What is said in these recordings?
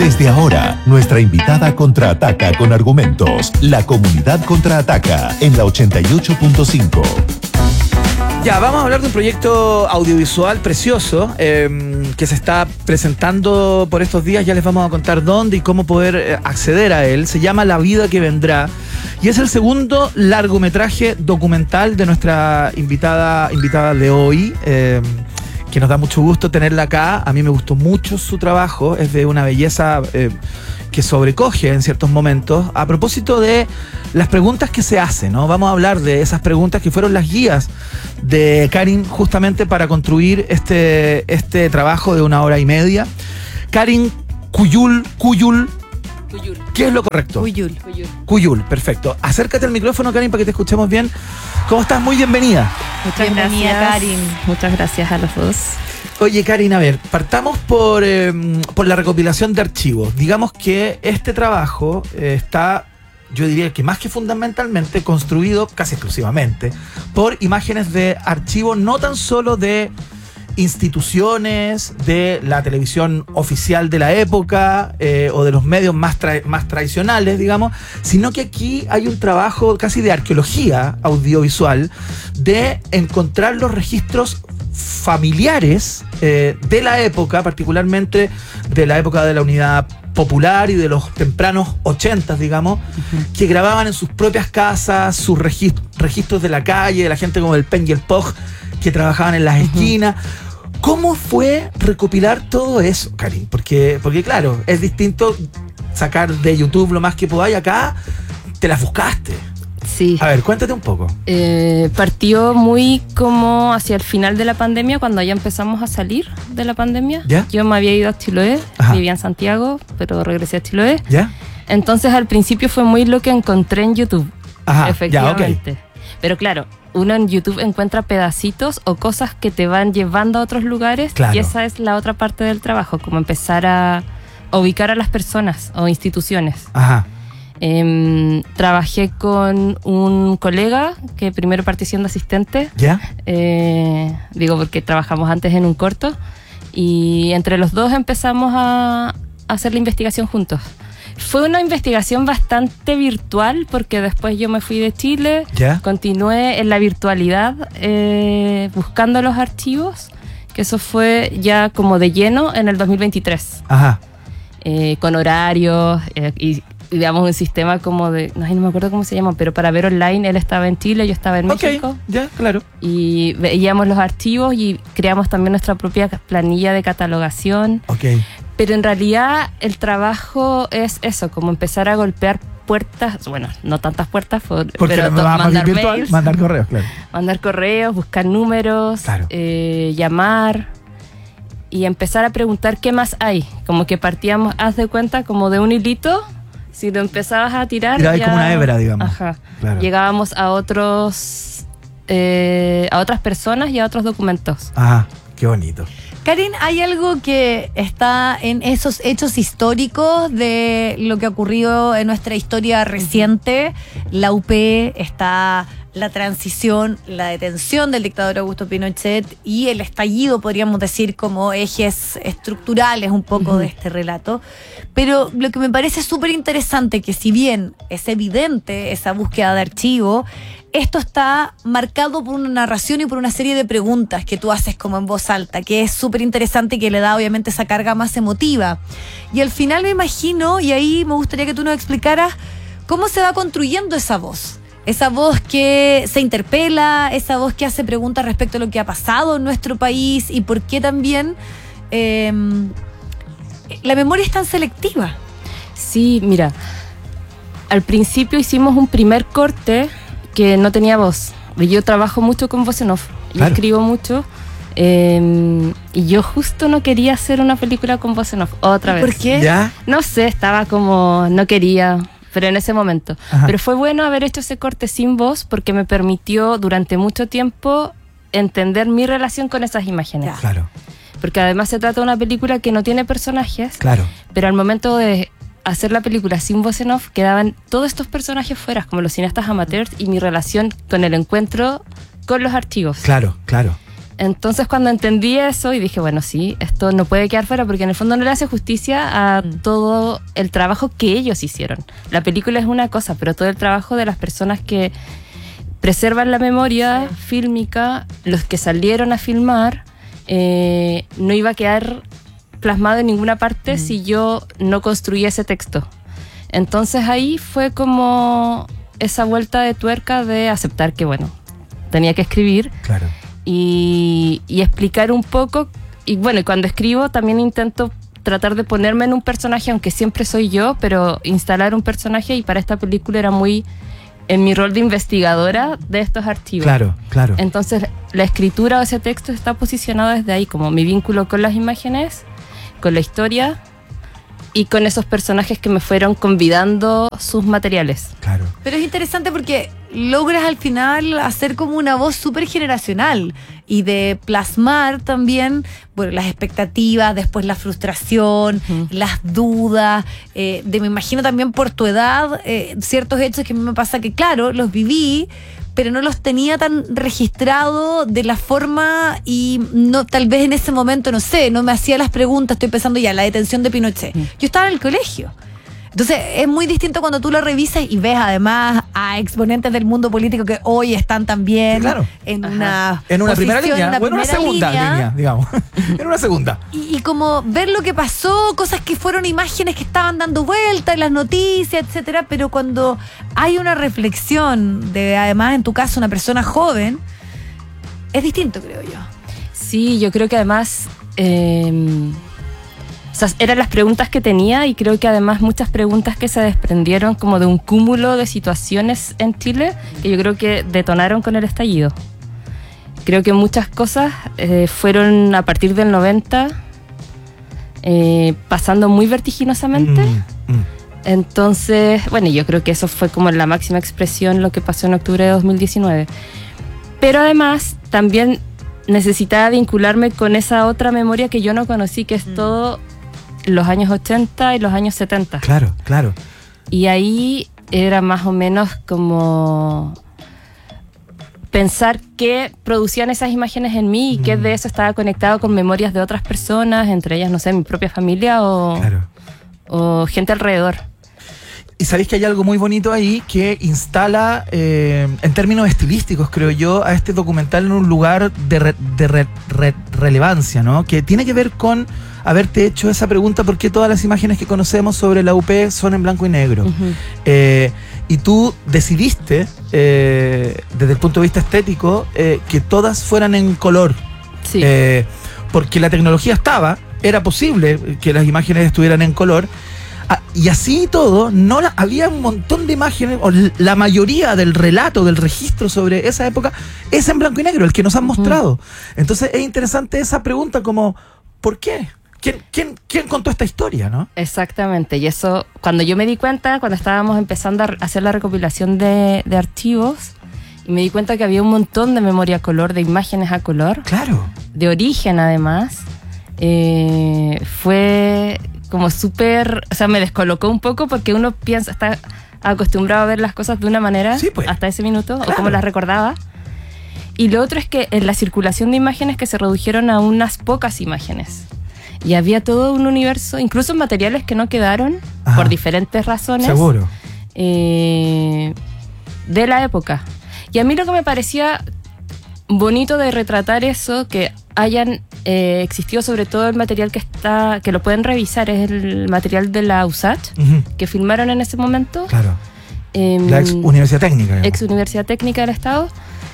Desde ahora, nuestra invitada contraataca con argumentos. La comunidad contraataca en la 88.5. Ya, vamos a hablar de un proyecto audiovisual precioso que se está presentando por estos días. Ya les vamos a contar dónde y cómo poder acceder a él. Se llama La Vida que Vendrá y es el segundo largometraje documental de nuestra invitada de hoy, que nos da mucho gusto tenerla acá. A mí me gustó mucho su trabajo, es de una belleza que sobrecoge en ciertos momentos. A propósito de las preguntas que se hacen, ¿no? Vamos a hablar de esas preguntas que fueron las guías de Karin justamente para construir este trabajo de 1 hora y media. Karin Cuyul. ¿Qué es lo correcto? Cuyul, perfecto. Acércate al micrófono, Karin, para que te escuchemos bien. ¿Cómo estás? Muy bienvenida. Muchas gracias, Karin. Muchas gracias a los dos. Oye, Karin, a ver, partamos por la recopilación de archivos. Digamos que este trabajo está, yo diría que más que fundamentalmente, construido casi exclusivamente por imágenes de archivo, no tan solo de instituciones, de la televisión oficial de la época o de los medios más tradicionales, digamos, sino que aquí hay un trabajo casi de arqueología audiovisual de encontrar los registros familiares de la época, particularmente de la época de la Unidad Popular y de los tempranos 80, digamos, que grababan en sus propias casas sus registros de la calle, de la gente como el Pen y el Pog, que trabajaban en las esquinas. ¿Cómo fue recopilar todo eso, Karin? Porque claro, es distinto sacar de YouTube lo más que podáis. Acá te las buscaste. Sí. A ver, cuéntate un poco. Partió muy como hacia el final de la pandemia, cuando ya empezamos a salir de la pandemia. ¿Ya? Yo me había ido a Chiloé, vivía en Santiago, pero regresé a Chiloé. ¿Ya? Entonces al principio fue muy lo que encontré en YouTube. Ajá, efectivamente. Ya, okay. Pero claro, uno en YouTube encuentra pedacitos o cosas que te van llevando a otros lugares. Claro. Y esa es la otra parte del trabajo, como empezar a ubicar a las personas o instituciones. Ajá. Trabajé con un colega que primero partí siendo asistente. ¿Ya? Digo porque trabajamos antes en un corto y entre los dos empezamos a hacer la investigación juntos. Fue una investigación bastante virtual porque después yo me fui de Chile, ¿Ya? Continué en la virtualidad buscando los archivos, que eso fue ya como de lleno en el 2023. Ajá. Con horarios y digamos un sistema como de, no me acuerdo cómo se llama, pero para ver online. Él estaba en Chile, yo estaba en México. Ya, claro. Y veíamos los archivos y creamos también nuestra propia planilla de catalogación. Pero en realidad el trabajo es eso, como empezar a golpear puertas, bueno, no tantas puertas, pero mandar mails, mandar correos, claro. Mandar correos, buscar números, claro. Llamar y empezar a preguntar qué más hay. Como que partíamos, haz de cuenta, como de un hilito. Si lo empezabas a tirar, ya como una hebra, digamos. Ajá. Claro. Llegábamos a otras personas y a otros documentos. Ajá, qué bonito. Karin, ¿hay algo que está en esos hechos históricos de lo que ha ocurrido en nuestra historia reciente? La UP, está la transición, la detención del dictador Augusto Pinochet y el estallido, podríamos decir, como ejes estructurales un poco de este relato. Pero lo que me parece súper interesante, que si bien es evidente esa búsqueda de archivo, esto está marcado por una narración y por una serie de preguntas que tú haces como en voz alta, que es súper interesante y que le da obviamente esa carga más emotiva. Y al final me imagino, y ahí me gustaría que tú nos explicaras cómo se va construyendo esa voz. Esa voz que se interpela, esa voz que hace preguntas respecto a lo que ha pasado en nuestro país y por qué también la memoria es tan selectiva. Sí, mira, al principio hicimos un primer corte que no tenía voz. Yo trabajo mucho con voz en off, yo escribo mucho y yo justo no quería hacer una película con voz en off otra vez. ¿Por qué? ¿Ya? No sé, estaba como, no quería, pero en ese momento. Ajá. Pero fue bueno haber hecho ese corte sin voz porque me permitió durante mucho tiempo entender mi relación con esas imágenes. Claro. Porque además se trata de una película que no tiene personajes, Claro. pero al momento de hacer la película sin voz en off quedaban todos estos personajes fuera, como los cineastas amateurs y mi relación con el encuentro con los archivos. Claro, claro. Entonces cuando entendí eso y dije, bueno, sí, esto no puede quedar fuera porque en el fondo no le hace justicia a todo el trabajo que ellos hicieron. La película es una cosa, pero todo el trabajo de las personas que preservan la memoria fílmica, los que salieron a filmar, no iba a quedar plasmado en ninguna parte si yo no construía ese texto. Entonces ahí fue como esa vuelta de tuerca de aceptar que, bueno, tenía que escribir. Claro. Y explicar un poco, y bueno, y cuando escribo también intento tratar de ponerme en un personaje, aunque siempre soy yo, pero instalar un personaje, y para esta película era muy en mi rol de investigadora de estos archivos. Claro, claro. Entonces la escritura de ese texto está posicionado desde ahí, como mi vínculo con las imágenes, con la historia y con esos personajes que me fueron convidando sus materiales. Claro. Pero es interesante porque logras al final hacer como una voz súper generacional y de plasmar también, bueno, las expectativas, después la frustración, las dudas, me imagino también por tu edad, ciertos hechos que a mí me pasa que, claro, los viví, pero no los tenía tan registrado de la forma y no, tal vez en ese momento, no sé, no me hacía las preguntas, estoy pensando ya, la detención de Pinochet. Yo estaba en el colegio. Entonces es muy distinto cuando tú lo revisas y ves además a exponentes del mundo político que hoy están también en una primera línea, en una segunda línea, digamos. En una segunda. Y como ver lo que pasó, cosas que fueron imágenes que estaban dando vueltas en las noticias, etcétera, pero cuando hay una reflexión de, además en tu caso, una persona joven, es distinto, creo yo. Sí, yo creo que además o sea, eran las preguntas que tenía, y creo que además muchas preguntas que se desprendieron como de un cúmulo de situaciones en Chile que yo creo que detonaron con el estallido. Creo que muchas cosas fueron a partir del 90 pasando muy vertiginosamente. Entonces, bueno, yo creo que eso fue como la máxima expresión lo que pasó en octubre de 2019. Pero además también necesitaba vincularme con esa otra memoria que yo no conocí, que es todo los años 80 y los años 70. Claro, claro. Y ahí era más o menos como pensar qué producían esas imágenes en mí y qué de eso estaba conectado con memorias de otras personas, entre ellas, no sé, mi propia familia o gente alrededor. Y sabéis que hay algo muy bonito ahí que instala, en términos estilísticos, creo yo, a este documental en un lugar de relevancia, ¿no? Que tiene que ver con haberte hecho esa pregunta: ¿por qué todas las imágenes que conocemos sobre la UP son en blanco y negro? Y tú decidiste, desde el punto de vista estético, que todas fueran en color. Sí. Porque la tecnología era posible que las imágenes estuvieran en color. Y así todo, había un montón de imágenes, o la mayoría del relato, del registro sobre esa época es en blanco y negro, el que nos han mostrado. Entonces es interesante esa pregunta como, ¿por qué? ¿Quién contó esta historia, no? Exactamente, y eso, cuando yo me di cuenta, cuando estábamos empezando a hacer la recopilación de archivos, y me di cuenta que había un montón de memoria a color, de imágenes a color. Claro. De origen, además, fue como súper, o sea, me descolocó un poco porque uno está acostumbrado a ver las cosas de una manera, sí, pues, hasta ese minuto, claro, o como las recordaba. Y lo otro es que en la circulación de imágenes que se redujeron a unas pocas imágenes. Y había todo un universo, incluso materiales que no quedaron, por diferentes razones. Seguro. De la época. Y a mí lo que me parecía bonito de retratar eso, que hayan existido sobre todo el material que lo pueden revisar, es el material de la USACH, que filmaron en ese momento. Claro. La ex Universidad Técnica. Ex Universidad Técnica del Estado.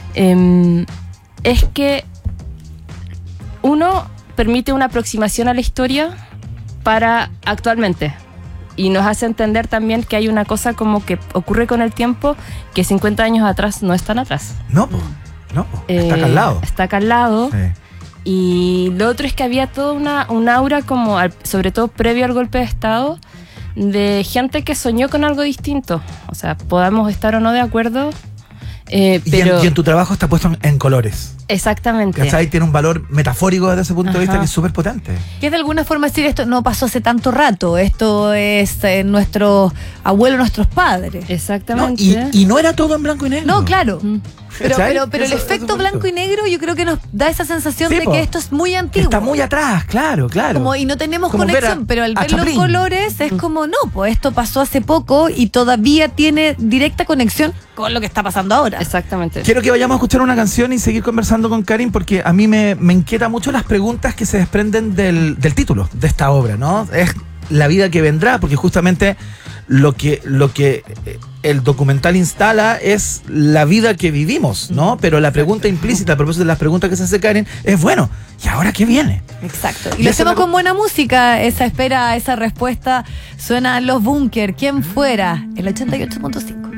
Es que uno permite una aproximación a la historia para actualmente. Y nos hace entender también que hay una cosa como que ocurre con el tiempo que 50 años atrás no es tan atrás. No, está acá al lado. Está acá al lado. Sí. Y lo otro es que había toda un aura como, sobre todo previo al golpe de Estado, de gente que soñó con algo distinto. O sea, podamos estar o no de acuerdo, pero... Y en tu trabajo está puesto en colores. Exactamente. ¿Cachai? Tiene un valor metafórico desde ese punto de vista que es súper potente. Que es de alguna forma decir, esto no pasó hace tanto rato, esto es nuestros abuelos, nuestros padres. Exactamente. No, y no era todo en blanco y negro. No, claro. Pero el Eso efecto es blanco y negro yo creo que nos da esa sensación Sí, de po. que esto es muy antiguo. Está muy atrás, claro. Como, y no tenemos Como conexión, ver pero al a verlo en Chaplin. colores es como, no, pues esto pasó hace poco y todavía tiene directa conexión con lo que está pasando ahora. Exactamente. Quiero que vayamos a escuchar una canción y seguir conversando con Karin, porque a mí me inquieta mucho las preguntas que se desprenden del título de esta obra, ¿no? Es la vida que vendrá, porque justamente lo que el documental instala es la vida que vivimos, ¿no? Pero la pregunta implícita, a propósito de las preguntas que se hace Karin, es bueno, ¿y ahora qué viene? Exacto. Y Y lo esa hacemos es la- con buena música, esa espera, esa respuesta. Suena Los Bunkers, quien fuera, el 88.5.